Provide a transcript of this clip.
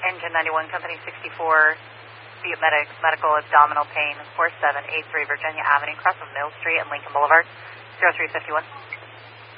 Engine 91, Company 64, Via Medical Abdominal Pain, 4783 Virginia Avenue, across from Mill Street and Lincoln Boulevard, 0351.